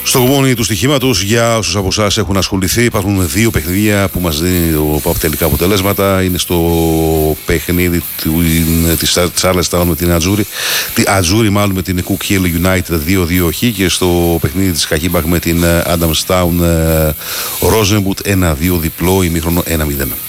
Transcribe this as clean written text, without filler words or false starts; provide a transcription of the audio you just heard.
Στο κομμόνι του στοιχήματος, για όσους από εσάς έχουν ασχοληθεί, υπάρχουν δύο παιχνίδια που μας δίνει το ΠΑΟΚ τελικά αποτελέσματα. Είναι στο παιχνίδι της Charlestown με την Ατζούρι μάλλον με την Cook Hill United 2-2 χ, και στο παιχνίδι της Χαχίμπαχ με την Adamstown Rosenwood 1-2 διπλό ημίχρονο 1-0.